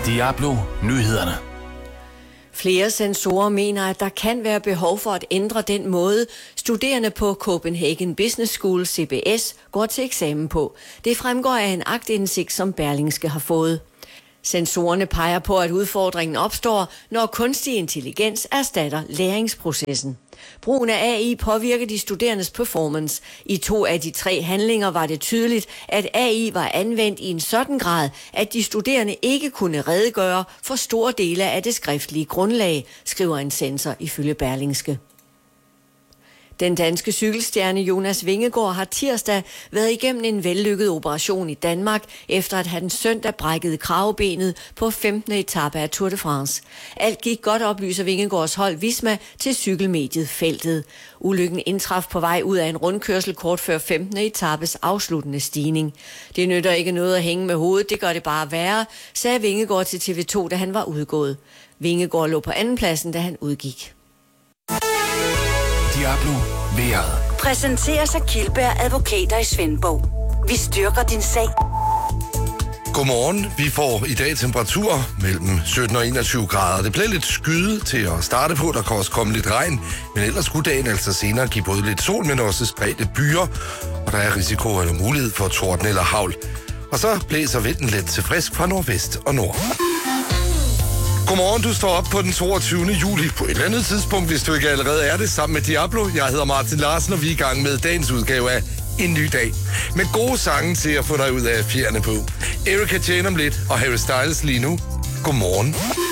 Diablo Nyhederne. Flere sensorer mener, at der kan være behov for at ændre den måde, studerende på Copenhagen Business School, CBS, går til eksamen på. Det fremgår af en aktindsigt, som Berlingske har fået. Sensorerne peger på, at udfordringen opstår, når kunstig intelligens erstatter læringsprocessen. Brugen af AI påvirker de studerendes performance. I 2 af de 3 handlinger var det tydeligt, at AI var anvendt i en sådan grad, at de studerende ikke kunne redegøre for store dele af det skriftlige grundlag, skriver en sensor ifølge Berlingske. Den danske cykelstjerne Jonas Vingegaard har tirsdag været igennem en vellykket operation i Danmark, efter at han søndag brækkede kravebenet på 15. etape af Tour de France. Alt gik godt, oplyser Vingegaards hold Visma til cykelmediet Feltet. Ulykken indtraf på vej ud af en rundkørsel kort før 15. etapes afsluttende stigning. Det nytter ikke noget at hænge med hovedet, det gør det bare værre, sagde Vingegaard til TV2, da han var udgået. Vingegaard lå på andenpladsen, da han udgik. Diablo vejret. Præsenteres af Kildberg Advokater i Svendborg. Vi styrker din sag. Godmorgen. Vi får i dag temperatur mellem 17 og 21 grader. Det bliver lidt skyde til at starte på. Der kan også komme lidt regn. Men ellers skulle dagen altså senere give både lidt sol, men også spredte byer. Og der er risiko eller mulighed for torden eller hagl. Og så blæser vinden let til frisk fra nordvest og nord. Godmorgen, du står op på den 22. juli på et eller andet tidspunkt, hvis du ikke allerede er det, sammen med Diablo. Jeg hedder Martin Larsen, og vi er i gang med dagens udgave af En Ny Dag. Med gode sange til at få dig ud af fjerne på. Erika Jane om lidt, og Harry Styles lige nu. Godmorgen.